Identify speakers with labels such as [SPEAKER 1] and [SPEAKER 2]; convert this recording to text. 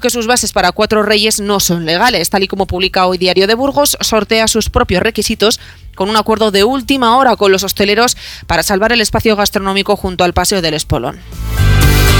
[SPEAKER 1] que sus bases para Cuatro Reyes no son legales. Tal y como publica hoy Diario de Burgos, sortea sus propios requisitos con un acuerdo de última hora con los hosteleros para salvar el espacio gastronómico junto al Paseo del Espolón.